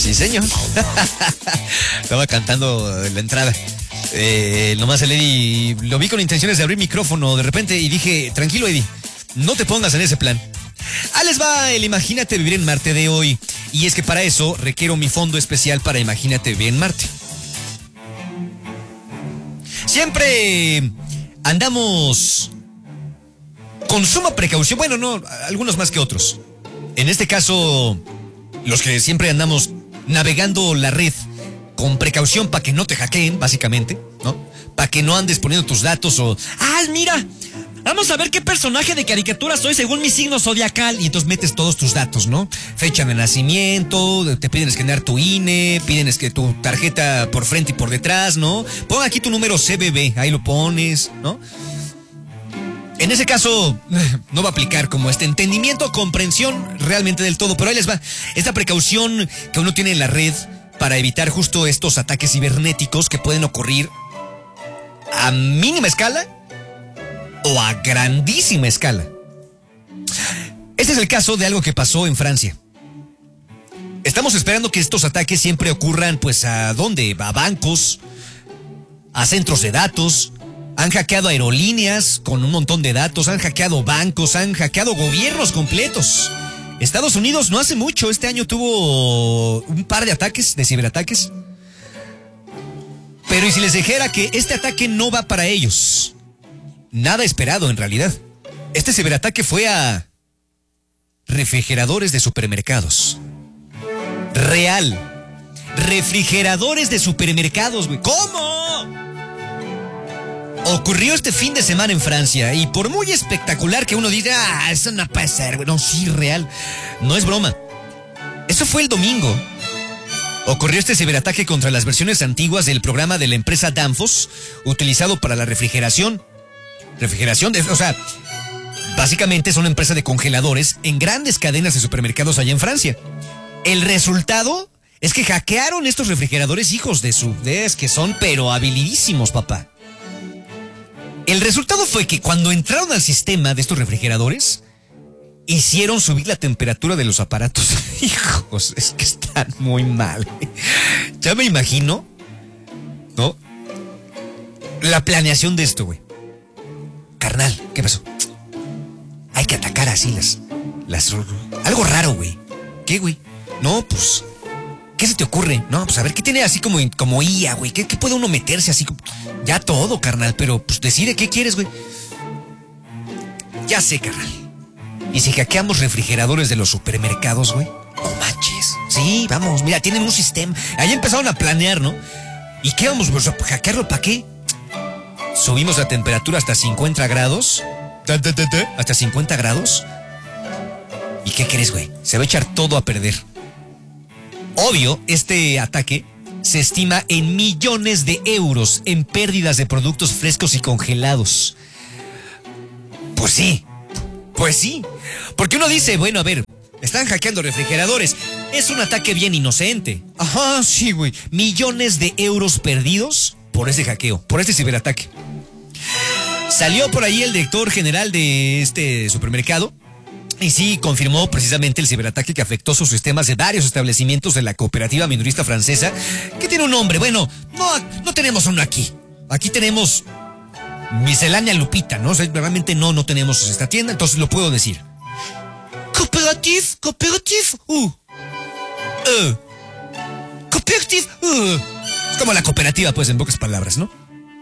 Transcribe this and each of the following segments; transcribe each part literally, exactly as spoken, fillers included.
Sí, señor. Estaba cantando la entrada. Eh, nomás el Eddie lo vi con intenciones de abrir micrófono de repente y dije, tranquilo Eddie, no te pongas en ese plan. Ah, les va el Imagínate Vivir en Marte de hoy. Y es que para eso requiero mi fondo especial para Imagínate Vivir en Marte. Siempre andamos con suma precaución. Bueno, no, algunos más que otros. En este caso, los que siempre andamos navegando la red con precaución para que no te hackeen, básicamente, ¿no? Para que no andes poniendo tus datos o... ¡Ah, mira! Vamos a ver qué personaje de caricatura soy según mi signo zodiacal. Y entonces metes todos tus datos, ¿no? Fecha de nacimiento, te piden escanear tu I N E, piden que tu tarjeta por frente y por detrás, ¿no? Pon aquí tu número C B B, ahí lo pones, ¿no? En ese caso, no va a aplicar como este entendimiento, comprensión realmente del todo. Pero ahí les va. Esta precaución que uno tiene en la red para evitar justo estos ataques cibernéticos que pueden ocurrir a mínima escala o a grandísima escala. Este es el caso de algo que pasó en Francia. Estamos esperando que estos ataques siempre ocurran, pues, ¿a dónde? A bancos, a centros de datos. Han hackeado aerolíneas con un montón de datos, han hackeado bancos, han hackeado gobiernos completos. Estados Unidos no hace mucho, este año tuvo un par de ataques, de ciberataques. Pero ¿y si les dijera que este ataque no va para ellos? Nada esperado en realidad. Este ciberataque fue a refrigeradores de supermercados. Real. Refrigeradores de supermercados, güey. ¿Cómo? Ocurrió este fin de semana en Francia y por muy espectacular que uno diga, ah, eso no puede ser, güey. No, sí, real. No es broma. Eso fue el domingo. Ocurrió este ciberataque contra las versiones antiguas del programa de la empresa Danfoss, utilizado para la refrigeración. Refrigeración, de, o sea, básicamente es una empresa de congeladores en grandes cadenas de supermercados allá en Francia. El resultado es que hackearon estos refrigeradores, hijos de su... Es que son pero habilidísimos, papá. El resultado fue que cuando entraron al sistema de estos refrigeradores, hicieron subir la temperatura de los aparatos. Hijos, es que están muy mal. Ya me imagino, ¿no? La planeación de esto, güey. Carnal, ¿qué pasó? Hay que atacar así las... las algo raro, güey. ¿Qué, güey? No, pues... ¿Qué se te ocurre? No, pues a ver, ¿qué tiene así como, como I A, güey? ¿Qué, ¿Qué puede uno meterse así? Ya todo, carnal, pero pues decide qué quieres, güey. Ya sé, carnal. ¿Y si hackeamos refrigeradores de los supermercados, güey? No manches. Sí, vamos, mira, tienen un sistema. Ahí empezaron a planear, ¿no? ¿Y qué vamos? Pues, ¿hackearlo para qué? Subimos la temperatura hasta cincuenta grados. Hasta cincuenta grados. ¿Y qué crees, güey? Se va a echar todo a perder. Obvio, este ataque se estima en millones de euros en pérdidas de productos frescos y congelados. Pues sí, pues sí. Porque uno dice, bueno, a ver, están hackeando refrigeradores. Es un ataque bien inocente. Ajá, sí, güey. Millones de euros perdidos por ese hackeo, por este ciberataque. Salió por ahí el director general de este supermercado. Y sí, confirmó precisamente el ciberataque que afectó sus sistemas de varios establecimientos de la cooperativa minorista francesa, que tiene un nombre. Bueno, no, no tenemos uno aquí. Aquí tenemos Miscelánea Lupita, ¿no? O sea, realmente no, no tenemos esta tienda, entonces lo puedo decir. Cooperative, cooperative, uh. Uh. Cooperative, uh. Es como la cooperativa, pues, en pocas palabras, ¿no?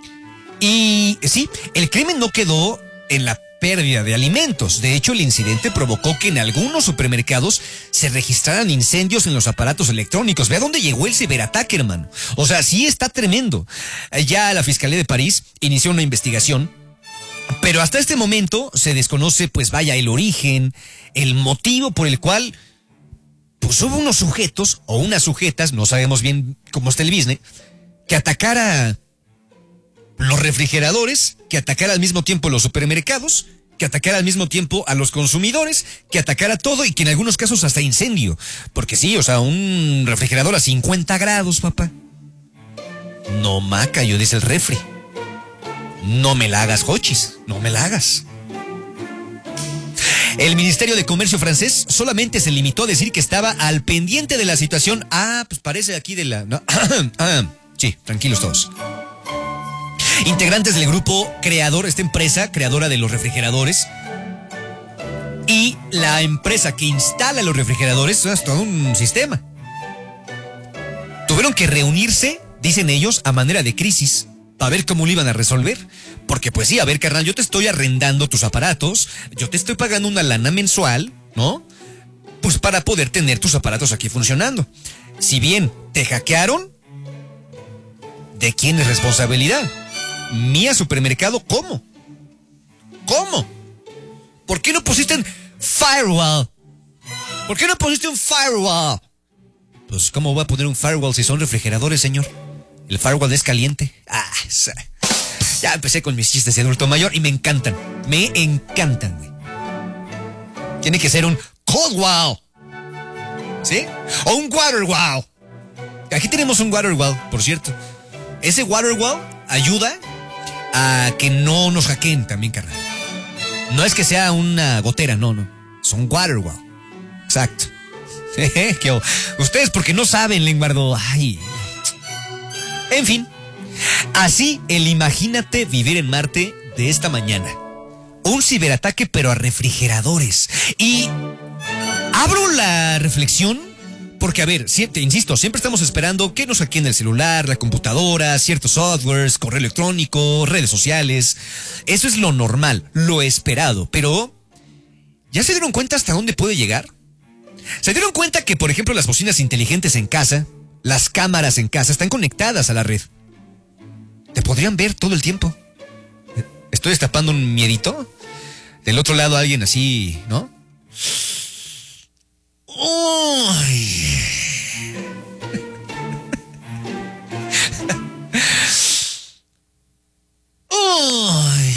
Y sí, el crimen no quedó en la pérdida de alimentos. De hecho, el incidente provocó que en algunos supermercados se registraran incendios en los aparatos electrónicos. Ve a dónde llegó el ciberataque, hermano. O sea, sí está tremendo. Ya la Fiscalía de París inició una investigación, pero hasta este momento se desconoce, pues vaya, el origen, el motivo por el cual pues hubo unos sujetos o unas sujetas, no sabemos bien cómo está el business, que atacara los refrigeradores, que atacara al mismo tiempo los supermercados, que atacara al mismo tiempo a los consumidores, que atacara todo y que en algunos casos hasta incendio. Porque sí, o sea, un refrigerador a cincuenta grados, papá. No maca, yo dice el refri. No me la hagas, Jochis, no me la hagas. El Ministerio de Comercio francés solamente se limitó a decir que estaba al pendiente de la situación. Ah, pues parece aquí de la... ¿no? ah, sí, tranquilos todos. Integrantes del grupo creador, esta empresa creadora de los refrigeradores, y la empresa que instala los refrigeradores, es todo un sistema. Tuvieron que reunirse, dicen ellos, a manera de crisis, para ver cómo lo iban a resolver. Porque pues sí, a ver, carnal, yo te estoy arrendando tus aparatos, yo te estoy pagando una lana mensual, ¿no? Pues para poder tener tus aparatos aquí funcionando. Si bien te hackearon, ¿de quién es responsabilidad? ¿Mía, supermercado? ¿Cómo? ¿Cómo? ¿Por qué no pusiste un firewall? ¿Por qué no pusiste un firewall? Pues, ¿cómo voy a poner un firewall si son refrigeradores, señor? El firewall es caliente. Ah, ya empecé con mis chistes de adulto mayor y me encantan. Me encantan, güey. Tiene que ser un cold wall. ¿Sí? O un water wall. Aquí tenemos un water wall, por cierto. Ese water wall ayuda a que no nos hackeen también, carnal. No es que sea una gotera, no, no. Es un water wall. Exacto. Ustedes porque no saben, Lenguardo. Ay. En fin. Así el imagínate vivir en Marte de esta mañana. Un ciberataque pero a refrigeradores. Y abro la reflexión porque, a ver, siempre, insisto, siempre estamos esperando que nos hackeen el celular, la computadora, ciertos softwares, correo electrónico, redes sociales. Eso es lo normal, lo esperado. Pero, ¿ya se dieron cuenta hasta dónde puede llegar? ¿Se dieron cuenta que, por ejemplo, las bocinas inteligentes en casa, las cámaras en casa, están conectadas a la red? Te podrían ver todo el tiempo. Estoy destapando un miedito. Del otro lado alguien así, ¿no? ¡Uy! ¡Uy!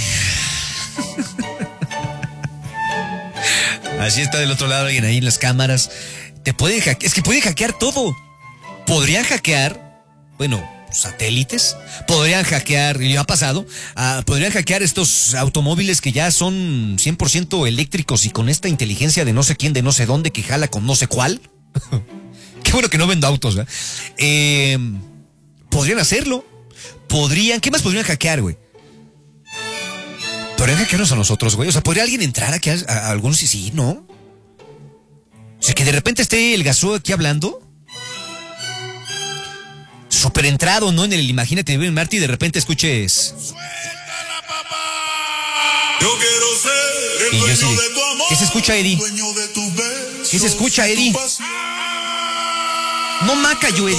Así está del otro lado alguien ahí en las cámaras. Te pueden hackear. Es que pueden hackear todo. Podrían hackear, bueno, satélites, podrían hackear, y ha pasado, uh, podrían hackear estos automóviles que ya son cien por ciento eléctricos y con esta inteligencia de no sé quién, de no sé dónde, que jala con no sé cuál. Qué bueno que no vendo autos, ¿verdad? Eh, podrían hacerlo. Podrían, ¿qué más podrían hackear, güey? Podrían hackearnos a nosotros, güey. O sea, ¿podría alguien entrar aquí a, a, a algunos? Sí, sí, ¿no? O sea, que de repente esté el gasó aquí hablando. Súper entrado, ¿no? En el imagínate vivir en Marte y de repente escuches. ¡Suéltala, papá! Yo quiero ser el dueño sí, de tu amor. ¿Qué se escucha, Eddie? ¿Qué se escucha, Eddie? No maca yo, Eddie.